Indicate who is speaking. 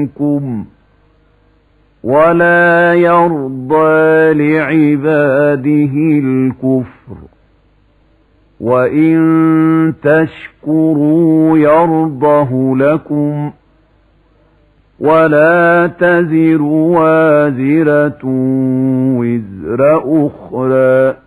Speaker 1: منكم ولا يرضى لعباده الكفر وإن تشكروا يرضه لكم ولا تزر وازرة وزر أخرى